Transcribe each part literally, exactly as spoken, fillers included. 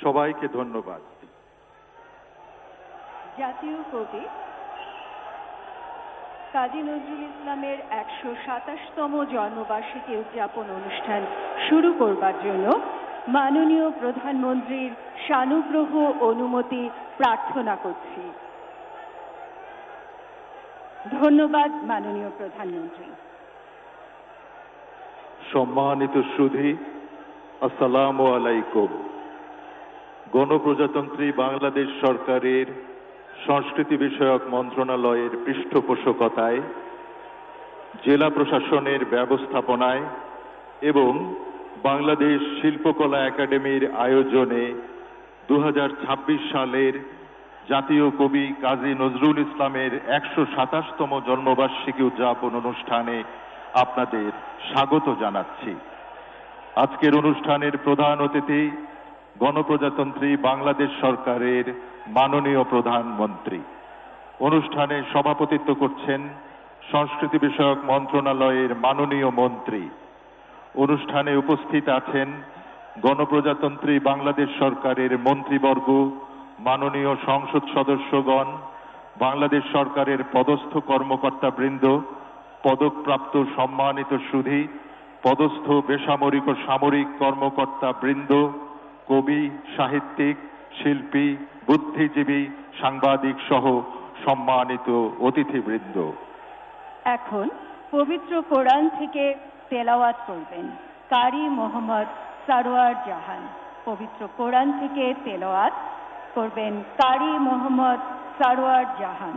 সবাইকে ধন্যবাদ। জাতীয় কবি কাজী নজরুল ইসলামের একশো সাতাশতম জন্মবার্ষিকী উদযাপন অনুষ্ঠান শুরু করবার জন্য মাননীয় প্রধানমন্ত্রীর সানুগ্রহ অনুমতি প্রার্থনা করছি। ধন্যবাদ মাননীয় প্রধানমন্ত্রী। সম্মানিত সুধী, আসসালামু আলাইকুম। গণপ্রজাতন্ত্রী বাংলাদেশ সরকারের সংস্কৃতি বিষয়ক মন্ত্রণালয়ের পৃষ্ঠপোষকতায়, জেলা প্রশাসনের ব্যবস্থাপনায় এবং বাংলাদেশ শিল্পকলা একাডেমির আয়োজনে দু হাজার ছাব্বিশ সালের জাতীয় কবি কাজী নজরুল ইসলামের একশো সাতাশতম জন্মবার্ষিকী উদযাপন অনুষ্ঠানে আপনাদের স্বাগত জানাচ্ছি। আজকের অনুষ্ঠানের প্রধান অতিথি গণপ্রজাতন্ত্রী বাংলাদেশ সরকারের মাননীয় প্রধানমন্ত্রী। অনুষ্ঠানে সভাপতিত্ব করছেন সংস্কৃতি বিষয়ক মন্ত্রণালয়ের মাননীয় মন্ত্রী। অনুষ্ঠানে উপস্থিত আছেন গণপ্রজাতন্ত্রী বাংলাদেশ সরকারের মন্ত্রীবর্গ, মাননীয় সংসদ সদস্যগণ, বাংলাদেশ সরকারের পদস্থ কর্মকর্তাবৃন্দ, পদকপ্রাপ্ত সম্মানিত সুধী, পদস্থ বেসামরিক ও সামরিক কর্মকর্তা বৃন্দ, কবি, সাহিত্যিক, শিল্পী, বুদ্ধিজীবী, সাংবাদিক সহ সম্মানিত অতিথিবৃন্দ। এখন পবিত্র কোরআন থেকে তেলাওয়াত করবেন কারি মোহাম্মদ সারোয়ার জাহান। পবিত্র কোরআন থেকে তেলাওয়াত করবেন কারি মোহাম্মদ সারোয়ার জাহান।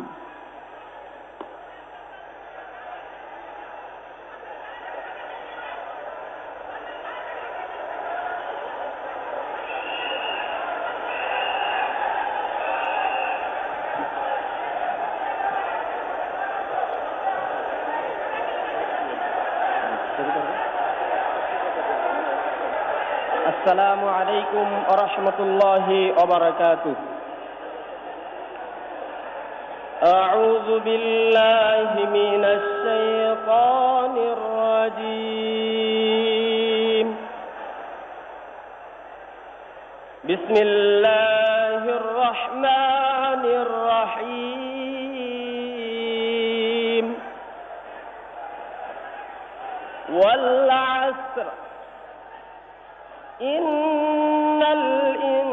আসসালামু আলাইকুম ওয়া রাহমাতুল্লাহি ওয়া বারাকাতুহু। আউযু বিল্লাহি মিনাশ শাইতানির রাজীম। বিসমিল্লাহির রাহমানির রাহিম। ওয়াল আসর إن الإنسان